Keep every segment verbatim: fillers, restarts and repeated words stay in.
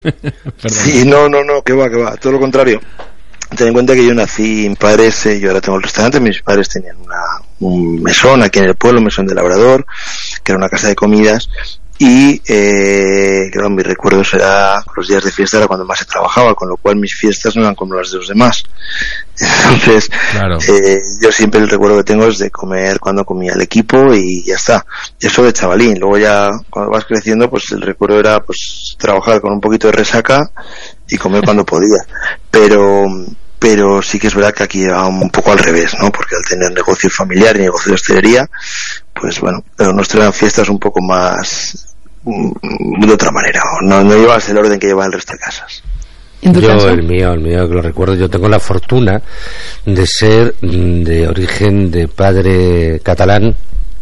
Sí, no, no, no, que va, que va, todo lo contrario. Ten en cuenta que yo nací, mis padres, eh, yo ahora tengo el restaurante, mis padres tenían una, un mesón aquí en el pueblo, un mesón de Labrador, que era una casa de comidas, y eh, claro, mis recuerdos era los días de fiesta era cuando más se trabajaba, con lo cual mis fiestas no eran como las de los demás. Entonces, claro. eh, yo siempre el recuerdo que tengo es de comer cuando comía el equipo y ya está. Eso de chavalín. Luego ya cuando vas creciendo, pues el recuerdo era pues trabajar con un poquito de resaca y comer cuando podía. Pero pero sí que es verdad que aquí va un poco al revés, ¿no? Porque al tener negocio familiar y negocio de hostelería, pues bueno, pero nuestras eran fiestas un poco más de otra manera, no, no llevas el orden que lleva el resto de casas. Yo, caso? el mío, el mío, que lo recuerdo, yo tengo la fortuna de ser de origen de padre catalán,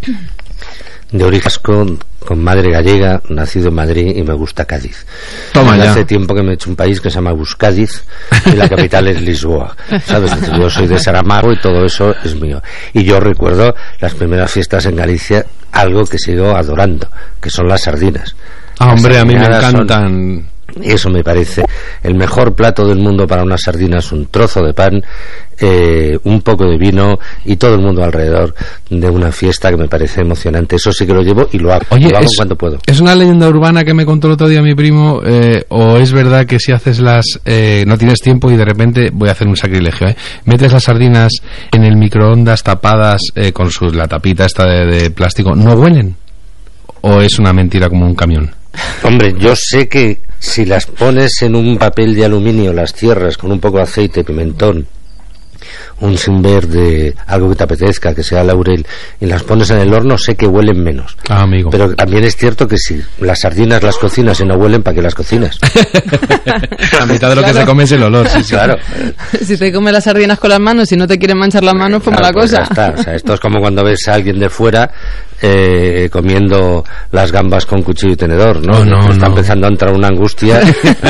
de origen vasco, con madre gallega, nacido en Madrid, y me gusta Cádiz. Toma ya. Hace tiempo que me he hecho un país que se llama Buscádiz y la capital es Lisboa, ¿sabes? Entonces, yo soy de Saramago y todo eso es mío. Y yo recuerdo las primeras fiestas en Galicia, algo que sigo adorando, que son las sardinas. Ah, hombre, las a mí me encantan. Son... Eso me parece el mejor plato del mundo para unas sardinas, un trozo de pan, eh, un poco de vino y todo el mundo alrededor de una fiesta que me parece emocionante. Eso sí que lo llevo y lo hago, Oye, lo hago es, cuando puedo. ¿Es una leyenda urbana que me contó el otro día mi primo eh, o es verdad que si haces las eh, no tienes tiempo y de repente, voy a hacer un sacrilegio, eh, metes las sardinas en el microondas tapadas eh, con sus, la tapita esta de, de plástico, ¿no huelen? ¿O es una mentira como un camión? Hombre, yo sé que si las pones en un papel de aluminio, las cierras con un poco de aceite, pimentón, un sin verde, algo que te apetezca, que sea laurel, y las pones en el horno, sé que huelen menos. Ah, amigo. Pero también es cierto que si las sardinas las cocinas y no huelen, ¿para qué las cocinas? La mitad de lo claro. que se come es el olor, sí, sí. Claro. Si te comes las sardinas con las manos y no te quieren manchar las manos, pues claro, mala cosa. Pues ya está. O sea, esto es como cuando ves a alguien de fuera eh, comiendo las gambas con cuchillo y tenedor, ¿no? Oh, no, está no. empezando a entrar una angustia.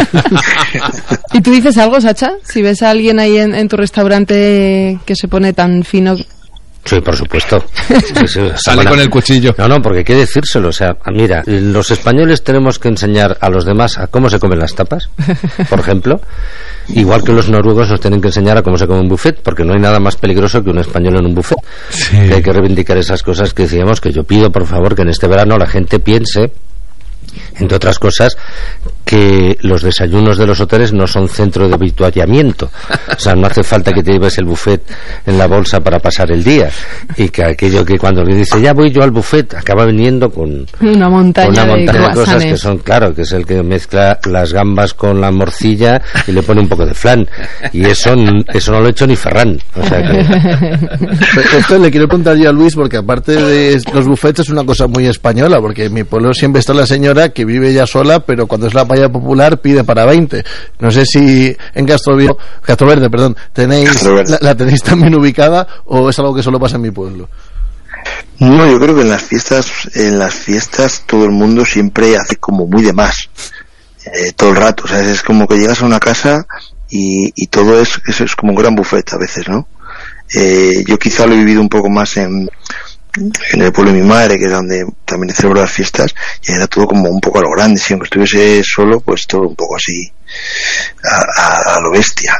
¿Y tú dices algo, Sacha? Si ves a alguien ahí en, en tu restaurante que se pone tan fino... Sí, por supuesto. Sí, sí, Sale bueno, con el cuchillo. No, no, porque hay que decírselo. O sea, mira, los españoles tenemos que enseñar a los demás a cómo se comen las tapas, por ejemplo. Igual que los noruegos nos tienen que enseñar a cómo se come un buffet, porque no hay nada más peligroso que un español en un buffet. Sí. Que hay que reivindicar esas cosas que decíamos, que yo pido, por favor, que en este verano la gente piense, entre otras cosas, que los desayunos de los hoteles no son centro de habituallamiento. O sea, no hace falta que te lleves el buffet en la bolsa para pasar el día. Y que aquello que cuando le dice, ya voy yo al buffet, acaba viniendo con una montaña, una montaña de, de cosas que son, claro, que es el que mezcla las gambas con la morcilla y le pone un poco de flan. Y eso, eso no lo ha hecho ni Ferran. O sea que... Esto le quiero preguntar yo a Luis, porque aparte de los buffets es una cosa muy española, porque en mi pueblo siempre está la señora que vive ella sola, pero cuando es la paella popular pide para veinte. No sé si en Castroviejo, Castroverde, perdón, tenéis la, la tenéis también ubicada o es algo que solo pasa en mi pueblo. No, yo creo que en las fiestas, en las fiestas todo el mundo siempre hace como muy de más, eh, todo el rato. O sea, es como que llegas a una casa y, y todo es, eso es como un gran buffet a veces, ¿no? Eh, yo quizá lo he vivido un poco más en en el pueblo de mi madre, que es donde también celebro las fiestas, y era todo como un poco a lo grande. Si aunque estuviese solo, pues todo un poco así a, a, a lo bestia.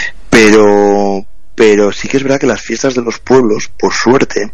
Pero pero sí que es verdad que las fiestas de los pueblos, por suerte,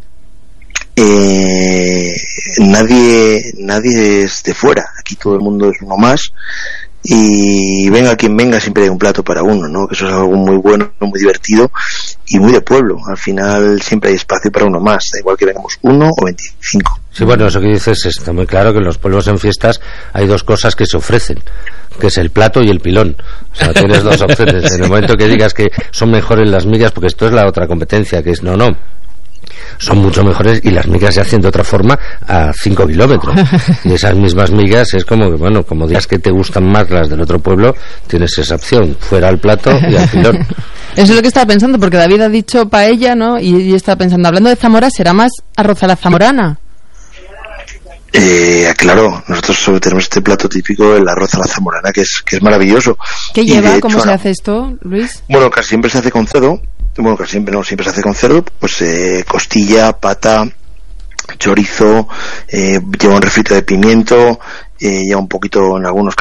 eh, nadie nadie es de fuera. Aquí todo el mundo es uno más, y venga quien venga siempre hay un plato para uno, ¿no? Que eso es algo muy bueno, muy divertido y muy de pueblo. Al final siempre hay espacio para uno más, da igual que vengamos uno o veinticinco. Sí, bueno, eso que dices está muy claro, que en los pueblos en fiestas hay dos cosas que se ofrecen, que es el plato y el pilón. O sea, tienes dos opciones. En el momento que digas que son mejores las migas, porque esto es la otra competencia, que es no, no, son mucho mejores y las migas se hacen de otra forma a cinco kilómetros. Y esas mismas migas es como que, bueno, como digas que te gustan más las del otro pueblo, tienes esa opción, fuera al plato y al pilón. Eso es lo que estaba pensando, porque David ha dicho paella, ¿no? Y yo estaba pensando, hablando de Zamora, ¿será más arroz a la zamorana? Eh, claro, nosotros tenemos este plato típico, el arroz a la zamorana, que es que es maravilloso. ¿Qué lleva? Hecho, ¿Cómo se hace esto, Luis? Bueno, casi siempre se hace con cerdo. Bueno, casi siempre no, siempre se hace con cerdo. Pues eh, costilla, pata, chorizo, eh, lleva un refrito de pimiento, eh, lleva un poquito, en algunos